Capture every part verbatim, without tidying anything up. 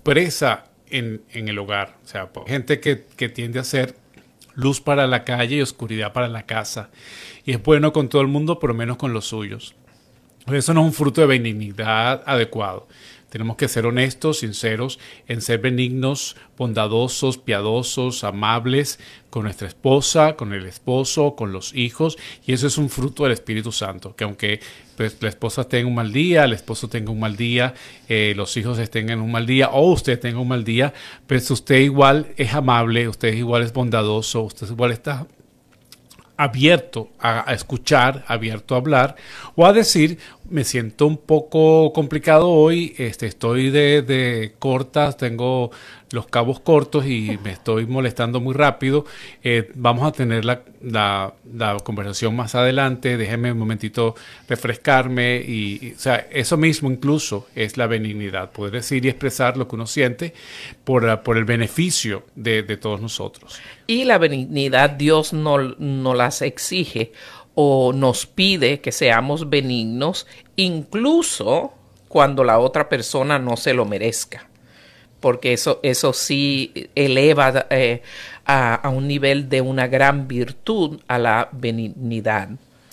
expresa en, en el hogar. O sea, gente que, que tiende a ser luz para la calle y oscuridad para la casa. Y es bueno con todo el mundo, pero menos con los suyos. Eso no es un fruto de benignidad adecuado. Tenemos que ser honestos, sinceros, en ser benignos, bondadosos, piadosos, amables con nuestra esposa, con el esposo, con los hijos. Y eso es un fruto del Espíritu Santo. Que aunque pues, la esposa tenga un mal día, el esposo tenga un mal día, eh, los hijos estén en un mal día o usted tenga un mal día, pues usted igual es amable, usted igual es bondadoso, usted igual está abierto a, a escuchar, abierto a hablar o a decir, me siento un poco complicado hoy, este, estoy de, de cortas, tengo los cabos cortos y me estoy molestando muy rápido, eh, vamos a tener la, la, la conversación más adelante, déjeme un momentito refrescarme y, y, o sea, eso mismo incluso es la benignidad, poder decir y expresar lo que uno siente por, por el beneficio de, de todos nosotros. Y la benignidad Dios no, no las exige o nos pide que seamos benignos incluso cuando la otra persona no se lo merezca. Porque eso, eso sí eleva eh, a, a un nivel de una gran virtud a la benignidad.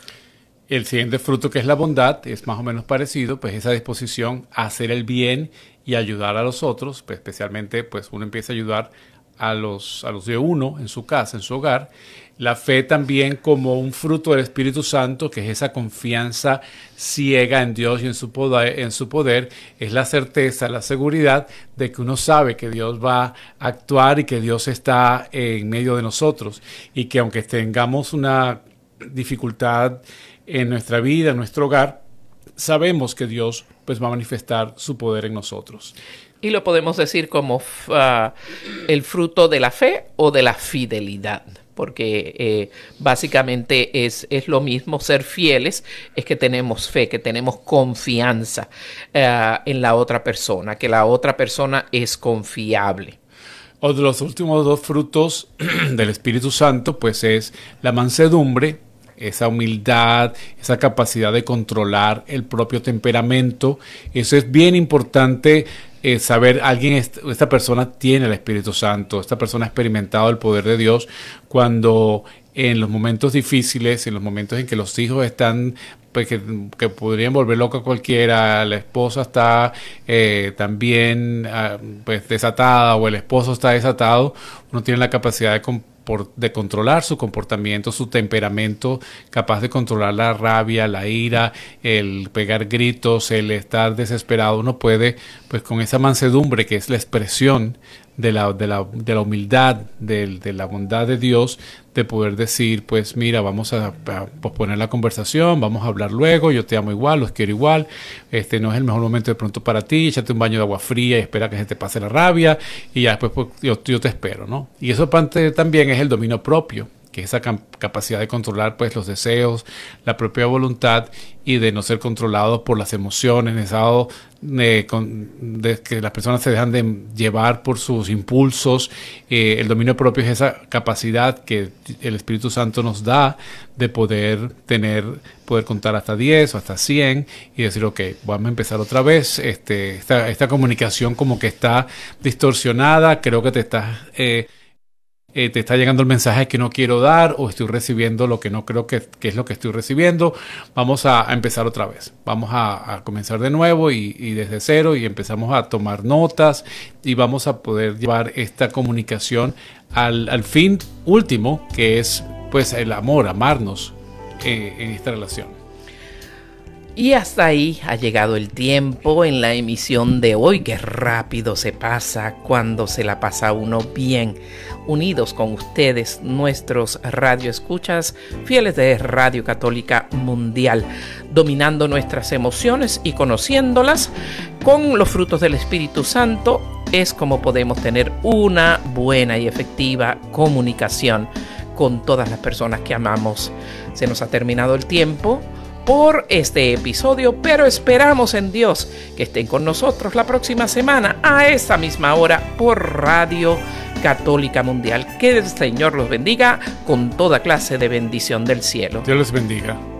El siguiente fruto, que es la bondad, es más o menos parecido, pues esa disposición a hacer el bien y ayudar a los otros, pues especialmente pues uno empieza a ayudar a los, a los de uno en su casa, en su hogar. La fe también como un fruto del Espíritu Santo, que es esa confianza ciega en Dios y en su poder, en su poder, es la certeza, la seguridad de que uno sabe que Dios va a actuar y que Dios está en medio de nosotros y que aunque tengamos una dificultad en nuestra vida, en nuestro hogar, sabemos que Dios pues va a manifestar su poder en nosotros. Y lo podemos decir como uh, el fruto de la fe o de la fidelidad, porque eh, básicamente es, es lo mismo. Ser fieles es que tenemos fe, que tenemos confianza uh, en la otra persona, que la otra persona es confiable. Otro de los últimos dos frutos del Espíritu Santo pues es la mansedumbre, esa humildad, esa capacidad de controlar el propio temperamento. Eso es bien importante. Eh, saber, alguien, esta persona tiene el Espíritu Santo, esta persona ha experimentado el poder de Dios cuando en los momentos difíciles, en los momentos en que los hijos están, pues que, que podrían volver loca a cualquiera, la esposa está eh, también uh, pues desatada o el esposo está desatado, uno tiene la capacidad de comportarse de controlar su comportamiento, su temperamento, capaz de controlar la rabia, la ira, el pegar gritos, el estar desesperado. Uno puede, pues con esa mansedumbre que es la expresión de la, de la, de la humildad, de, de la bondad de Dios, de poder decir, pues mira, vamos a, a posponer la conversación, vamos a hablar luego, yo te amo igual, los quiero igual, este no es el mejor momento de pronto para ti, échate un baño de agua fría y espera que se te pase la rabia y ya después pues, yo, yo te espero, ¿no? Y eso parte también es el dominio propio, que es esa capacidad de controlar pues los deseos, la propia voluntad y de no ser controlados por las emociones, estado de, de que las personas se dejan de llevar por sus impulsos. Eh, el dominio propio es esa capacidad que el Espíritu Santo nos da de poder tener, poder contar hasta diez o hasta cien y decir, ok, vamos a empezar otra vez. Este, esta, esta comunicación como que está distorsionada, creo que te estás... Eh, Eh, te está llegando el mensaje que no quiero dar o estoy recibiendo lo que no creo que, que es lo que estoy recibiendo. Vamos a, a empezar otra vez. Vamos a, a comenzar de nuevo y, y desde cero y empezamos a tomar notas y vamos a poder llevar esta comunicación al, al fin último, que es pues el amor, amarnos eh, en esta relación. Y hasta ahí ha llegado el tiempo en la emisión de hoy. Qué rápido se pasa cuando se la pasa uno bien. Unidos con ustedes, nuestros radioescuchas, fieles de Radio Católica Mundial, dominando nuestras emociones y conociéndolas con los frutos del Espíritu Santo, es como podemos tener una buena y efectiva comunicación con todas las personas que amamos. Se nos ha terminado el tiempo por este episodio, pero esperamos en Dios que estén con nosotros la próxima semana a esta misma hora por Radio Católica Mundial. Que el Señor los bendiga con toda clase de bendición del cielo. Dios les bendiga.